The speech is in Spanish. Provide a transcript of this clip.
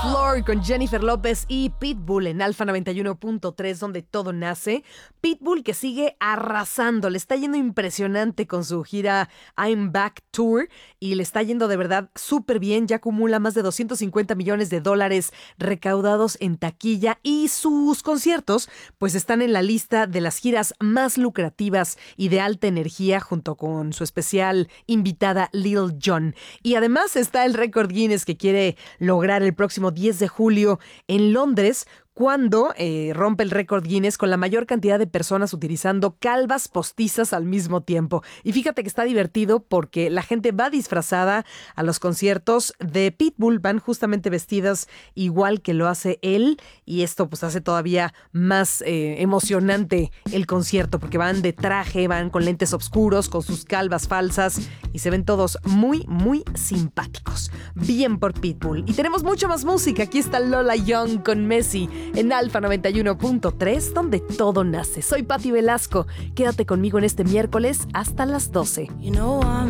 Floor con Jennifer López y Pitbull en Alfa 91.3, donde todo nace. Pitbull que sigue arrasando, le está yendo impresionante con su gira I'm Back Tour y le está yendo de verdad súper bien. Ya acumula más de $250 millones recaudados en taquilla y sus conciertos pues están en la lista de las giras más lucrativas y de alta energía junto con su especial invitada Lil Jon. Y además está el récord Guinness que quiere lograr el próximo 10 de julio en Londres, cuando rompe el récord Guinness con la mayor cantidad de personas utilizando calvas postizas al mismo tiempo. Y fíjate que está divertido porque la gente va disfrazada a los conciertos de Pitbull, van justamente vestidas igual que lo hace él, y esto pues hace todavía más emocionante el concierto porque van de traje, van con lentes oscuros, con sus calvas falsas y se ven todos muy, muy simpáticos. Bien por Pitbull. Y tenemos mucha más música. Aquí está Lola Young con Messi en Alfa 91.3, donde todo nace. Soy Pati Velasco. Quédate conmigo en este miércoles hasta las 12.